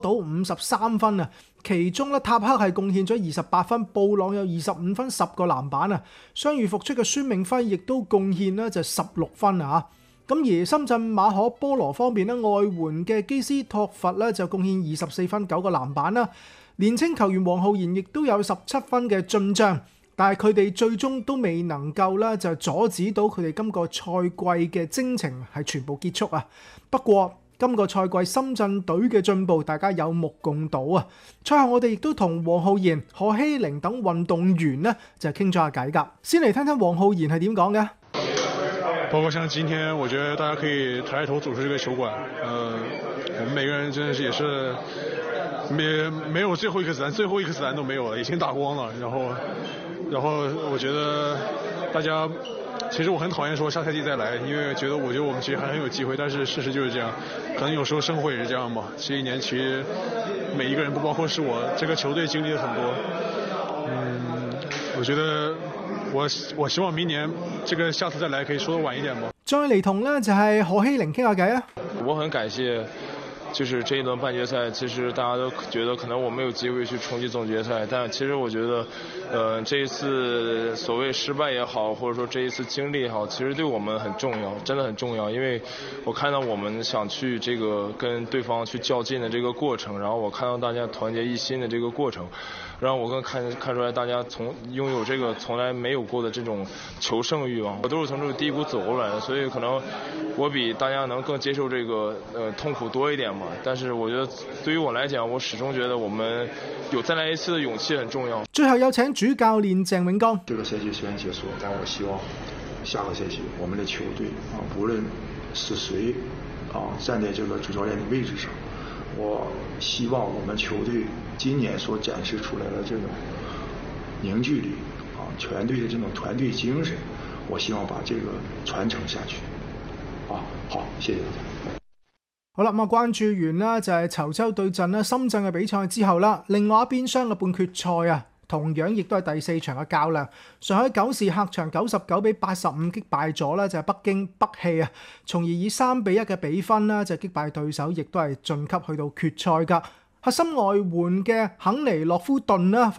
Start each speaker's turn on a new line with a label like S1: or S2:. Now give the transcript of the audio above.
S1: 到53分啊，其中咧塔克係貢獻咗28分，布朗有25分10個籃板啊，傷愈復出嘅孫銘輝亦都貢獻咧就16分啊。咁而深圳馬可波羅方面咧，外援嘅基斯托弗咧就貢獻24分9個籃板啦，年青球員黃浩然亦都有17分嘅進帳，但係佢哋最終都未能夠咧就阻止到佢哋今個賽季嘅征程係全部結束啊。不過今個賽季深圳隊嘅進步，大家有目共睹啊！賽後我哋亦都同黃浩然、何希凌等運動員呢就傾咗下偈㗎。先嚟聽聽黃浩然係點講嘅。
S2: 包括像今天，我覺得大家可以抬頭走出這個球館，我們每個人真的是也是沒有最後一顆子彈，最後一顆子彈都沒有了，已經打光了。然後我覺得大家。其實我很討厭說下賽季再來，因為覺得我們其實還很有機會，但是事實就是這樣。可能有時候生活也是這樣嘛。這一年其實每一個人，不包括是我，這個球隊經歷了很多。我覺得我希望明年這個下次再來可以說得晚一點嘛。
S1: 再嚟同呢就係何希凌傾下偈啊。
S3: 我很感謝。就是這一輪半決賽，其實大家都覺得可能我沒有機會去衝擊總決賽，但其實我覺得，這一次所謂失敗也好，或者說這一次經歷也好，其實對我們很重要，真的很重要。因為我看到我們想去這個跟對方去較勁的這個過程，然後我看到大家團結一心的這個過程，然後我更看出來大家擁有這個從來沒有過的這種求勝慾望。我都是從這個低谷走過來的，所以可能我比大家能更接受這個痛苦多一點嘛。但是我覺得對於我來講，我始終覺得我們有再來一次的勇氣很重要。
S1: 最後有請主教練鄭永剛。
S4: 這個賽季雖然結束，但我希望下個賽季我們的球隊無論是誰站在這個主教練的位置上，我希望我們球隊今年所展示出來的這種凝聚力全隊的這種團隊精神，我希望把這個傳承下去。好，謝謝大家。
S1: 好啦，咁關注完啦，就係稠州對陣啦深圳嘅比賽之後啦，另外一邊廂嘅半決賽啊，同樣亦都係第4場嘅較量。上海九視客場99比85擊敗咗啦，就係北京北汽啊，從而以3比1嘅比分啦，就擊敗對手，亦都係晉級去到決賽㗎。核心外援嘅肯尼洛夫頓啦，